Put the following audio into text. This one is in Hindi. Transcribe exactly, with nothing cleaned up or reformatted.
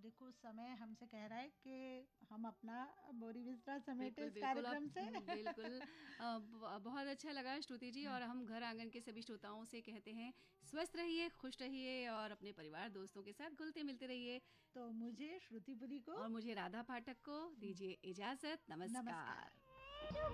देखो समय हमसे कह रहा है कि हम अपना बोरी बिस्तरा समेटे इस बिल्कुल कार्यक्रम से। बिल्कुल अ, ब- बहुत अच्छा लगा श्रुति जी। और हम घर आंगन के सभी श्रोताओं से कहते हैं स्वस्थ रहिए, खुश रहिए और अपने परिवार दोस्तों के साथ घुलते मिलते रहिए। तो मुझे श्रुतिपुरी को और मुझे राधा पाठक को दीजिए इजाजत। नमस्कार। नमस्कार।